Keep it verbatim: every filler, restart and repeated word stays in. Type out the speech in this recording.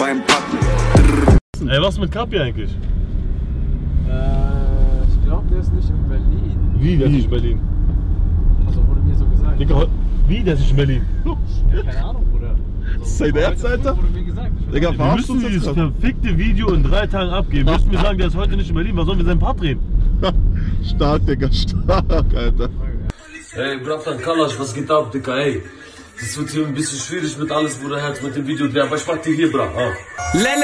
beim Packen. Ey, was mit Kapi eigentlich? Äh, ich glaube, der ist nicht in Berlin. Wie, der ist nicht in Berlin? Also wurde mir so gesagt. Digga, wie, der ist nicht in Berlin? Ja, keine Ahnung, Bruder. Das ist sein Ernst, Alter? Wurde mir gesagt. Digga, Wir müssen dieses verfickte Video in drei Tagen abgeben. Wir müssen mir sagen, der ist heute nicht in Berlin. Was sollen wir seinen Part drehen? Stark, Digga, stark, Alter. Ey, Bratan Kalash, was geht ab, Digga, ey? Das wird hier ein bisschen schwierig mit alles, Bruder, Herz, mit dem Video drehen. Aber ich mach dir hier, Bra. Ah.